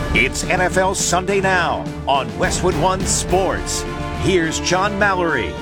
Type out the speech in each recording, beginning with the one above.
It's NFL Sunday Now on Westwood One Sports. Here's John Mallory.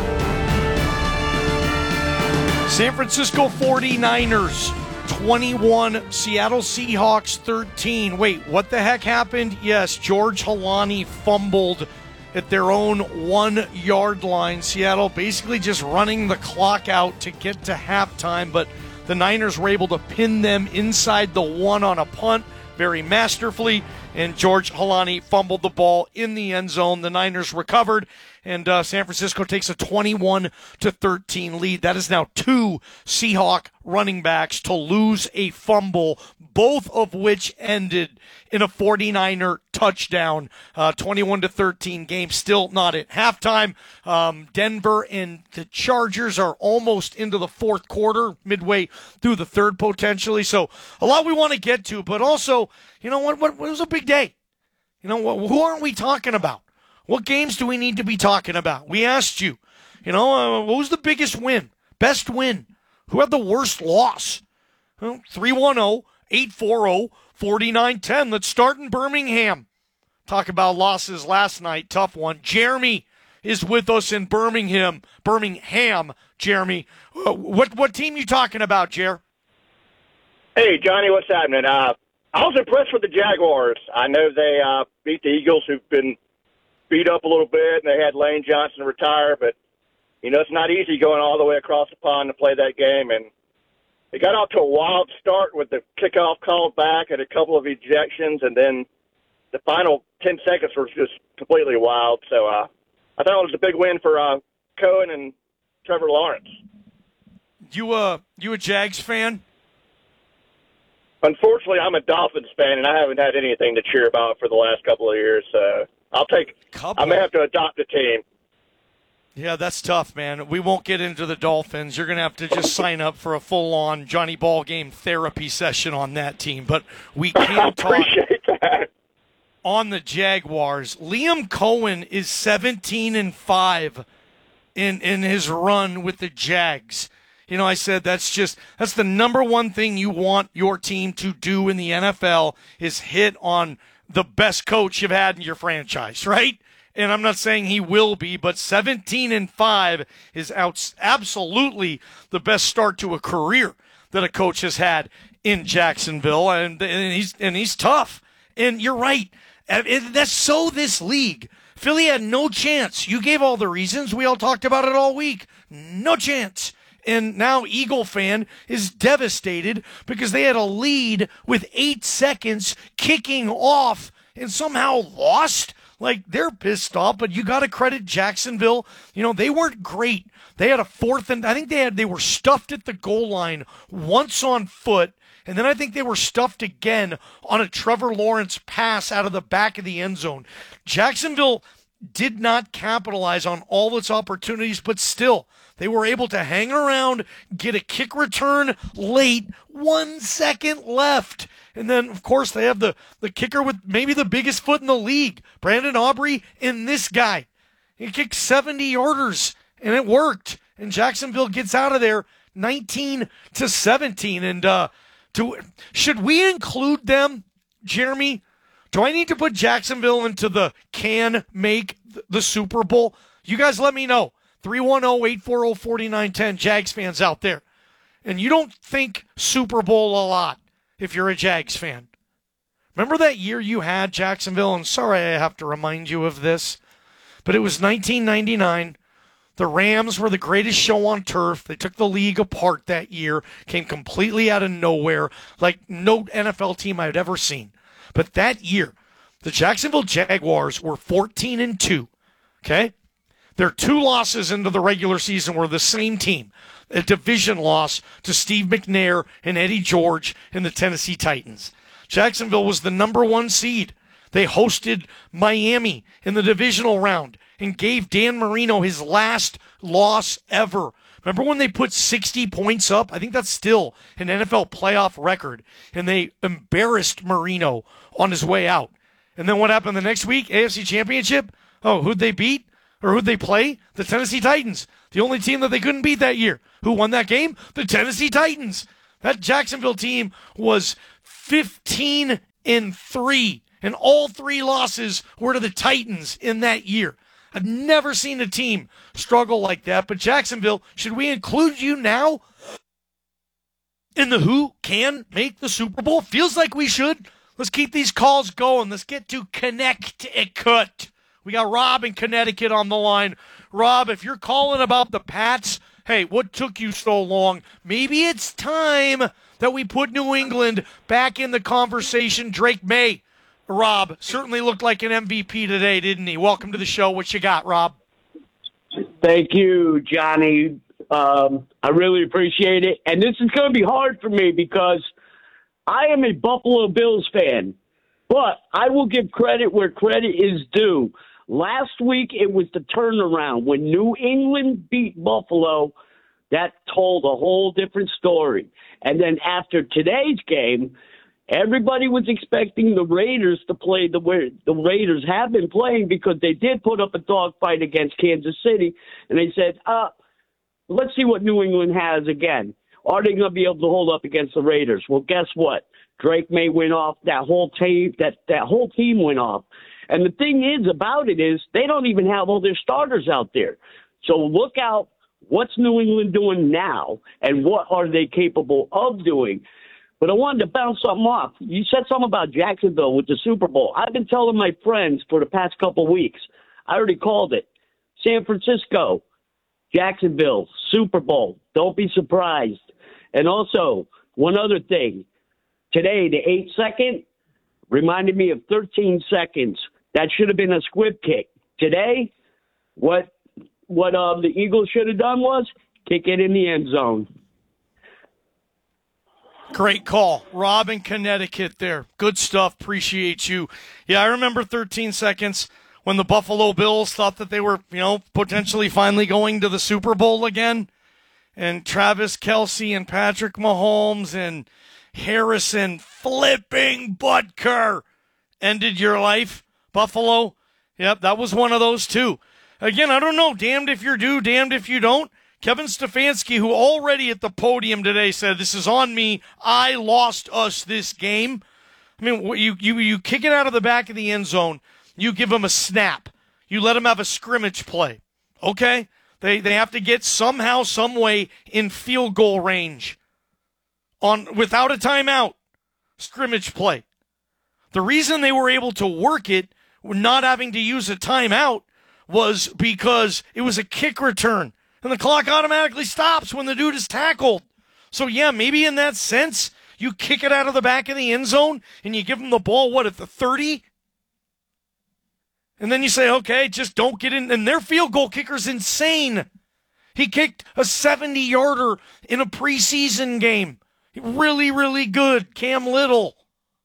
San Francisco 49ers 21, Seattle Seahawks 13. Wait, what the heck happened? Yes, George Holani fumbled at their own 1 yard line. Seattle basically just running the clock out to get to halftime, but the Niners were able to pin them inside the one on a punt very masterfully, and George Holani fumbled the ball in the end zone. The Niners recovered, and San Francisco takes a 21-13 lead. That is now 2 Seahawk running backs to lose a fumble, both of which ended in a 49er touchdown. 21-13 game, still not at halftime. Denver and the Chargers are almost into the fourth quarter, midway through the third potentially. So a lot we want to get to, but also, you know what was a big day? You know, who aren't we talking about? What games do we need to be talking about? We asked you, what was the biggest win, best win? Who had the worst loss? 310-840-4910. Let's start in Birmingham. Talk about losses last night. Tough one. Jeremy is with us in Birmingham. Jeremy. What team you talking about, Jer? Hey, Johnny, what's happening? I was impressed with the Jaguars. I know they beat the Eagles, who've been beat up a little bit, and they had Lane Johnson retire, but it's not easy going all the way across the pond to play that game, and they got off to a wild start with the kickoff called back and a couple of ejections, and then the final 10 seconds were just completely wild. So I thought it was a big win for Cohen and Trevor Lawrence. You a Jags fan? Unfortunately, I'm a Dolphins fan, and I haven't had anything to cheer about for the last couple of years. So I may have to adopt a team. Yeah, that's tough, man. We won't get into the Dolphins. You're going to have to just sign up for a full-on Johnny Ballgame therapy session on that team. But we can talk that. On the Jaguars. Liam Cohen is 17-5 in his run with the Jags. I said that's the number one thing you want your team to do in the NFL is hit on the best coach you've had in your franchise, right? And I'm not saying he will be, but 17-5 is absolutely the best start to a career that a coach has had in Jacksonville, and he's tough. And you're right, that's so this league. Philly had no chance. You gave all the reasons. We all talked about it all week. No chance. And now Eagle fan is devastated because they had a lead with 8 seconds kicking off and somehow lost. Like, they're pissed off, but you got to credit Jacksonville. They weren't great. They had a fourth, and I think they were stuffed at the goal line once on foot, and then I think they were stuffed again on a Trevor Lawrence pass out of the back of the end zone. Jacksonville did not capitalize on all its opportunities, but still, they were able to hang around, get a kick return late, 1 second left. And then, of course, they have the kicker with maybe the biggest foot in the league, Brandon Aubrey, and this guy. He kicked 70-yarders, and it worked. And Jacksonville gets out of there 19-17. And should we include them, Jeremy? Do I need to put Jacksonville into the can make the Super Bowl? You guys let me know. 310-840-4910, Jags fans out there. And you don't think Super Bowl a lot if you're a Jags fan. Remember that year you had Jacksonville? And sorry I have to remind you of this, but it was 1999. The Rams were the greatest show on turf. They took the league apart that year, came completely out of nowhere, like no NFL team I'd ever seen. But that year, the Jacksonville Jaguars were 14-2, okay? Their 2 losses into the regular season were the same team, a division loss to Steve McNair and Eddie George and the Tennessee Titans. Jacksonville was the number 1 seed. They hosted Miami in the divisional round and gave Dan Marino his last loss ever. Remember when they put 60 points up? I think that's still an NFL playoff record. And they embarrassed Marino on his way out. And then what happened the next week? AFC Championship? Oh, who'd they beat? Or who'd they play? The Tennessee Titans. The only team that they couldn't beat that year. Who won that game? The Tennessee Titans. That Jacksonville team was 15-3 And all 3 losses were to the Titans in that year. I've never seen a team struggle like that. But Jacksonville, should we include you now in the who can make the Super Bowl? Feels like we should. Let's keep these calls going. Let's get to Connecticut. We got Rob in Connecticut on the line. Rob, if you're calling about the Pats, hey, what took you so long? Maybe it's time that we put New England back in the conversation. Drake May, Rob, certainly looked like an MVP today, didn't he? Welcome to the show. What you got, Rob? Thank you, Johnny. I really appreciate it. And this is going to be hard for me because I am a Buffalo Bills fan, but I will give credit where credit is due. Last week, it was the turnaround. When New England beat Buffalo, that told a whole different story. And then after today's game, everybody was expecting the Raiders to play the way the Raiders have been playing because they did put up a dogfight against Kansas City. And they said, let's see what New England has again. Are they going to be able to hold up against the Raiders? Well, guess what? Drake May went off. That whole team went off. And the thing is about it is they don't even have all their starters out there. So look out. What's New England doing now, and what are they capable of doing? But I wanted to bounce something off. You said something about Jacksonville with the Super Bowl. I've been telling my friends for the past couple of weeks. I already called it. San Francisco, Jacksonville, Super Bowl. Don't be surprised. And also, one other thing. Today, the 8-second reminded me of 13 seconds. That should have been a squib kick. Today, what the Eagles should have done was kick it in the end zone. Great call. Rob in Connecticut there. Good stuff. Appreciate you. Yeah, I remember 13 seconds when the Buffalo Bills thought that they were, potentially finally going to the Super Bowl again. And Travis Kelce and Patrick Mahomes and Harrison flipping Butker ended your life. Buffalo, yep, that was one of those too. Again, I don't know, damned if you do, damned if you don't. Kevin Stefanski, who already at the podium today said, this is on me, I lost us this game. I mean, you kick it out of the back of the end zone, you give them a snap, you let them have a scrimmage play, okay? They have to get somehow, some way in field goal range without a timeout, scrimmage play. The reason they were able to work it, not having to use a timeout, was because it was a kick return. And the clock automatically stops when the dude is tackled. So, yeah, maybe in that sense, you kick it out of the back of the end zone and you give them the ball, at the 30? And then you say, okay, just don't get in. And their field goal kicker's insane. He kicked a 70-yarder in a preseason game. Really, really good. Cam Little.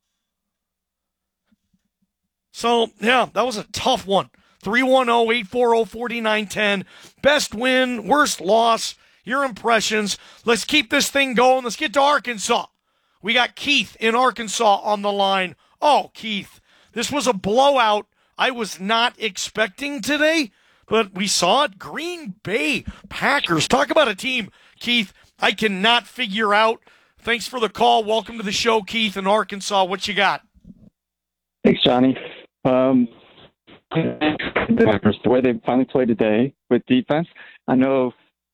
So, yeah, that was a tough one. 310-840-4910. Best win, worst loss, your impressions. Let's keep this thing going. Let's get to Arkansas. We got Keith in Arkansas on the line. Oh, Keith, this was a blowout I was not expecting today, but we saw it. Green Bay Packers. Talk about a team, Keith, I cannot figure out. Thanks for the call. Welcome to the show, Keith in Arkansas. What you got? Thanks, Johnny. The Packers, the way they finally played today with defense, I know,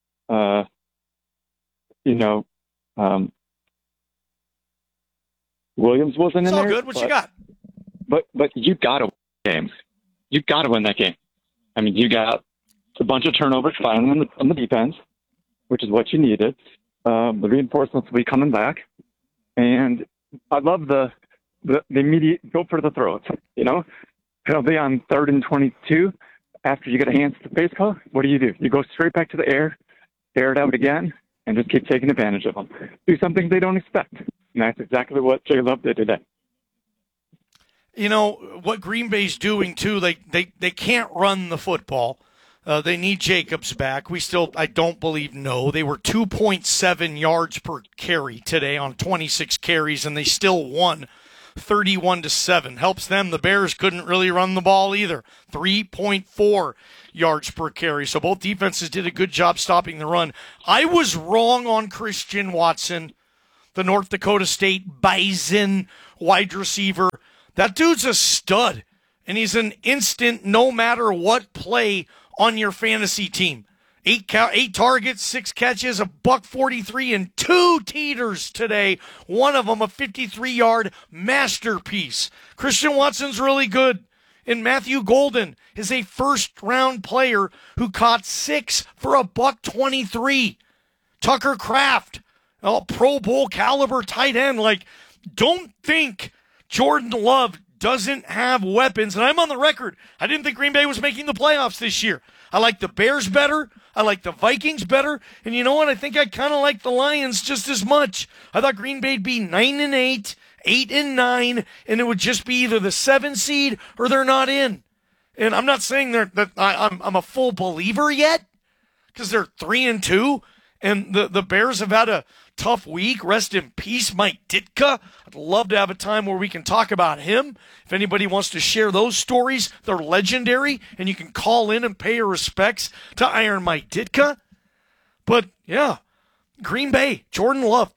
Williams wasn't in there. It's all good. What you got? But you got to win the game. You got to win that game. I mean, you got a bunch of turnovers finally on the defense, which is what you needed. The reinforcements will be coming back. And I love the immediate go for the throws, Penalty on 3rd and 22 after you get a hands to face call. What do? You go straight back to the air it out again, and just keep taking advantage of them. Do something they don't expect. And that's exactly what Jay Love did today. What Green Bay's doing, too, they can't run the football. They need Jacobs back. I don't believe, they were 2.7 yards per carry today on 26 carries, and they still won 31-7. Helps them. The Bears couldn't really run the ball either. 3.4 yards per carry. So both defenses did a good job stopping the run. I was wrong on Christian Watson, the North Dakota State Bison wide receiver. That dude's a stud, and he's an instant no matter what play on your fantasy team. 8 targets, 6 catches, a $143, and 2 teeters today. One of them a 53-yard masterpiece. Christian Watson's really good. And Matthew Golden is a first-round player who caught 6 for a $123. Tucker Kraft, a Pro Bowl caliber tight end. Like, don't think Jordan Love doesn't have weapons. And I'm on the record. I didn't think Green Bay was making the playoffs this year. I like the Bears better. I like the Vikings better. And you know what? I think I kind of like the Lions just as much. I thought Green Bay'd be 9-8, 8-9, and it would just be either the 7 seed or they're not in. And I'm not saying that I'm a full believer yet, because they're 3-2, and the Bears have had a tough week. Rest in peace, Mike Ditka. I'd love to have a time where we can talk about him. If anybody wants to share those stories, they're legendary, and you can call in and pay your respects to Iron Mike Ditka. But, yeah, Green Bay, Jordan Love,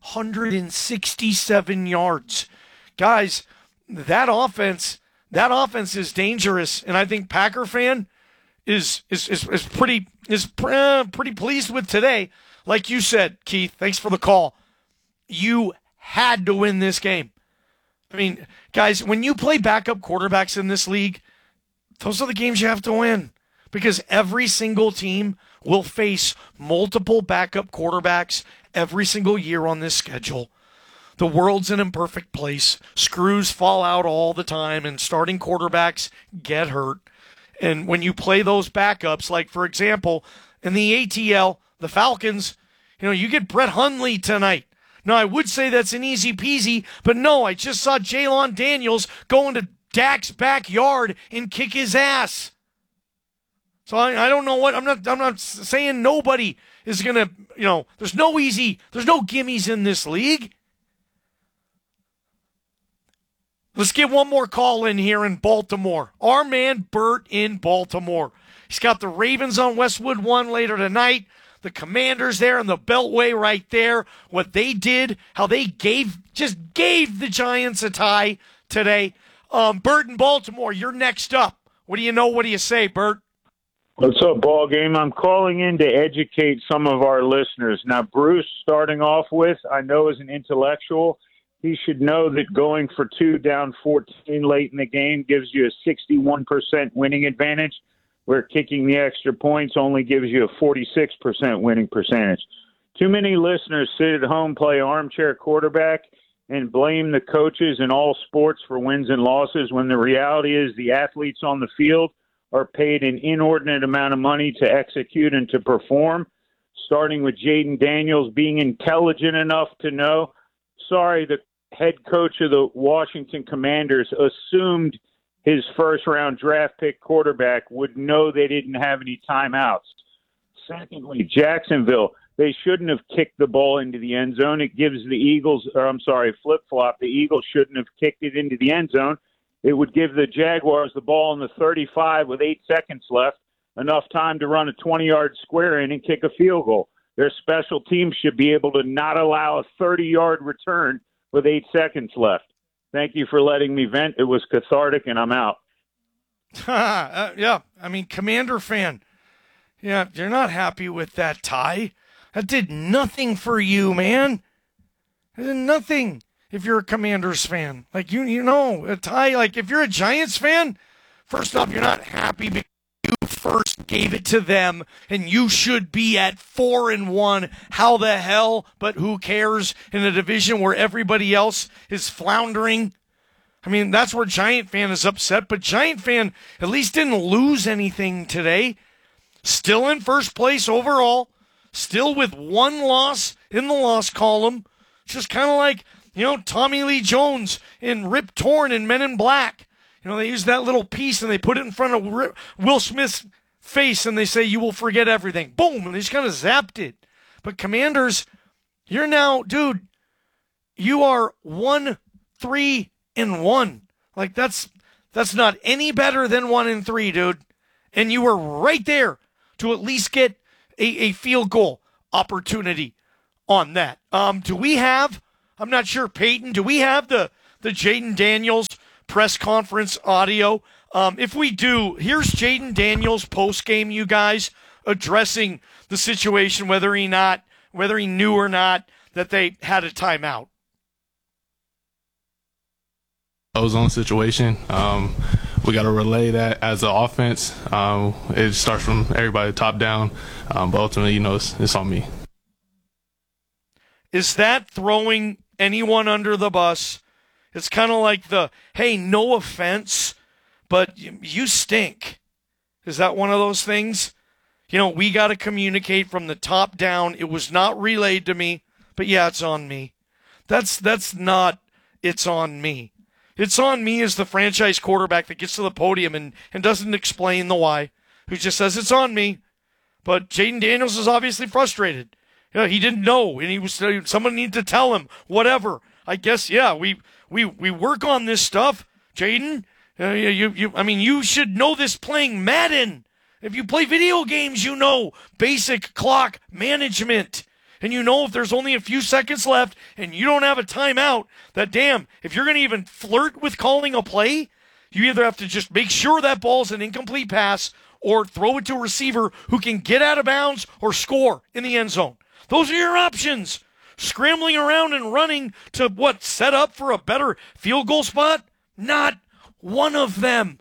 367 yards. Guys, that offense is dangerous, and I think Packer fan is pretty pleased with today. Like you said, Keith, thanks for the call. You had to win this game. I mean, guys, when you play backup quarterbacks in this league, those are the games you have to win, because every single team will face multiple backup quarterbacks every single year on this schedule. The world's an imperfect place. Screws fall out all the time, and starting quarterbacks get hurt. And when you play those backups, like, for example, in the ATL, the Falcons, you get Brett Hundley tonight. Now, I would say that's an easy peasy, but no, I just saw Jaylon Daniels go into Dak's backyard and kick his ass. So I don't know what, I'm not saying nobody is going to, there's no gimmies in this league. Let's get one more call in here in Baltimore. Our man Bert in Baltimore. He's got the Ravens on Westwood 1 later tonight. The Commanders there in the Beltway right there. What they did, how they gave the Giants a tie today. Bert in Baltimore, you're next up. What do you know? What do you say, Bert? What's up, ball game? I'm calling in to educate some of our listeners. Now, Bruce, starting off with, I know as an intellectual, he should know that going for 2 down 14 late in the game gives you a 61% winning advantage, where kicking the extra points only gives you a 46% winning percentage. Too many listeners sit at home, play armchair quarterback, and blame the coaches in all sports for wins and losses, when the reality is the athletes on the field are paid an inordinate amount of money to execute and to perform, starting with Jaden Daniels being intelligent enough to know, the head coach of the Washington Commanders assumed his first-round draft pick quarterback would know they didn't have any timeouts. Secondly, Jacksonville, they shouldn't have kicked the ball into the end zone. It gives the Eagles, flip-flop. The Eagles shouldn't have kicked it into the end zone. It would give the Jaguars the ball on the 35 with 8 seconds left, enough time to run a 20-yard square in and kick a field goal. Their special teams should be able to not allow a 30-yard return with 8 seconds left. Thank you for letting me vent. It was cathartic, and I'm out. Yeah, I mean, Commander fan. Yeah, you're not happy with that tie. That did nothing for you, man. It did nothing if you're a Commanders fan. Like, a tie, like, if you're a Giants fan, first off, you're not happy because you first gave it to them, and you should be at 4-1. How the hell? But who cares in a division where everybody else is floundering? I mean, that's where Giant fan is upset, but Giant fan at least didn't lose anything today. Still in first place overall, still with 1 loss in the loss column. It's just kind of like, Tommy Lee Jones in Rip Torn in Men in Black. They use that little piece and they put it in front of Will Smith's face and they say, "You will forget everything." Boom. And they just kind of zapped it. But Commanders, you're now, dude, you are 1-3-1. Like, that's not any better than 1-3, dude. And you were right there to at least get a field goal opportunity on that. Do we have, I'm not sure, Peyton, do we have the Jaden Daniels press conference audio. If we do, here's Jaden Daniels post-game, you guys, addressing the situation, whether he knew or not that they had a timeout. Ozone situation. We got to relay that as an offense. It starts from everybody top down, but ultimately, it's on me. Is that throwing anyone under the bus? It's kind of like hey, no offense, but you stink. Is that one of those things? We got to communicate from the top down. It was not relayed to me, but yeah, it's on me. That's not it's on me. It's on me as the franchise quarterback that gets to the podium and doesn't explain the why, who just says it's on me. But Jaden Daniels is obviously frustrated. He didn't know, and someone needed to tell him, whatever. I guess, yeah, we work on this stuff, Jaden. You should know this playing Madden. If you play video games, you know basic clock management. And you know if there's only a few seconds left and you don't have a timeout, that damn, if you're going to even flirt with calling a play, you either have to just make sure that ball's an incomplete pass or throw it to a receiver who can get out of bounds or score in the end zone. Those are your options. Scrambling around and running to set up for a better field goal spot? Not one of them.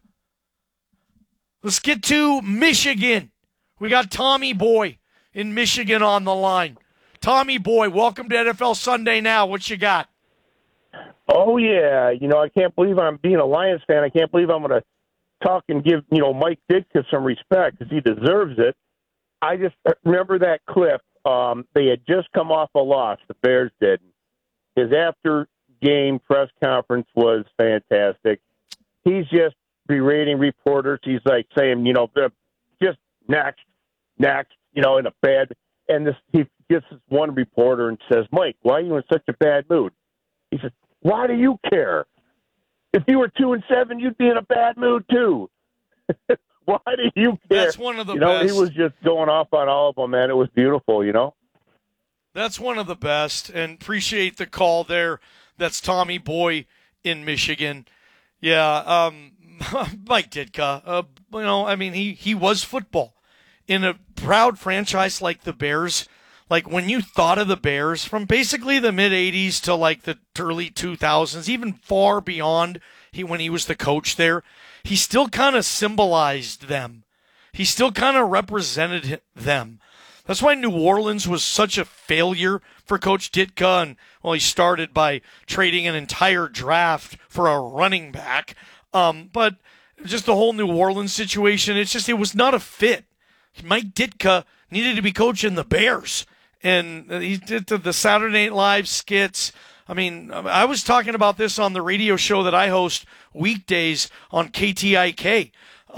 Let's get to Michigan. We got Tommy Boy in Michigan on the line. Tommy Boy, welcome to NFL Sunday Now. What you got? Oh, yeah. I can't believe I'm being a Lions fan. I can't believe I'm going to talk and give, Mike Ditka some respect because he deserves it. I just remember that clip. They had just come off a loss. The Bears did. His after-game press conference was fantastic. He's just berating reporters. He's like saying, just next, in a bad. And he gets this one reporter and says, Mike, why are you in such a bad mood? He says, why do you care? If you were 2-7, you'd be in a bad mood too. Why do you care? That's one of the best. He was just going off on all of them, man. It was beautiful, That's one of the best, and appreciate the call there. That's Tommy Boy in Michigan. Yeah, Mike Ditka, he was football. In a proud franchise like the Bears, like when you thought of the Bears from basically the mid-'80s to like the early 2000s, even far beyond when he was the coach there, he still kind of symbolized them. He still kind of represented them. That's why New Orleans was such a failure for Coach Ditka. And, he started by trading an entire draft for a running back. But just the whole New Orleans situation, it was not a fit. Mike Ditka needed to be coaching the Bears. And he did the Saturday Night Live skits. I was talking about this on the radio show that I host weekdays on KTIK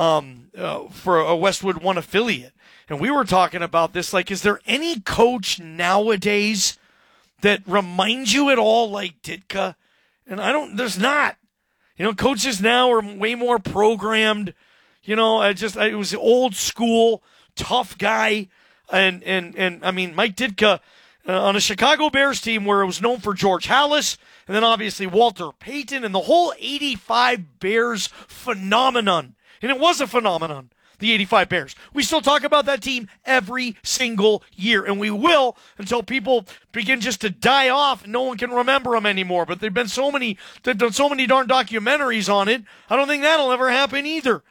for a Westwood One affiliate. And we were talking about this, like, is there any coach nowadays that reminds you at all like Ditka? And there's not. Coaches now are way more programmed. It was old school, tough guy. And Mike Ditka on a Chicago Bears team where it was known for George Halas and then obviously Walter Payton and the whole 85 Bears phenomenon. And it was a phenomenon, the 85 Bears. We still talk about that team every single year, and we will until people begin just to die off and no one can remember them anymore. But they've done so many darn documentaries on it. I don't think that'll ever happen either.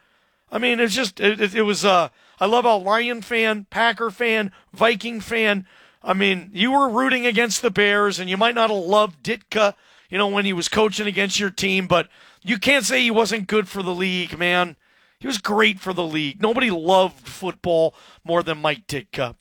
It was I love a Lion fan, Packer fan, Viking fan. You were rooting against the Bears, and you might not have loved Ditka, when he was coaching against your team, but you can't say he wasn't good for the league, man. He was great for the league. Nobody loved football more than Mike Ditka.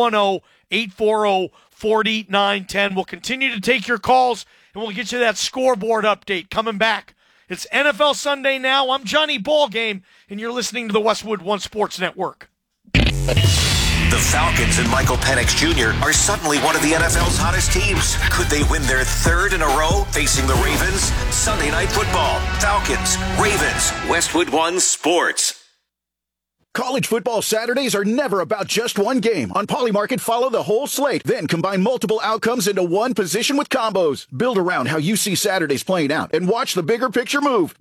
310-840-4910. We'll continue to take your calls, and we'll get you that scoreboard update coming back. It's NFL Sunday Now. I'm Johnny Ballgame, and you're listening to the Westwood One Sports Network. The Falcons and Michael Penix Jr. are suddenly one of the NFL's hottest teams. Could they win their third in a row facing the Ravens? Sunday Night Football. Falcons, Ravens, Westwood One Sports. College football Saturdays are never about just one game. On Polymarket, follow the whole slate, then combine multiple outcomes into one position with combos. Build around how you see Saturdays playing out and watch the bigger picture move.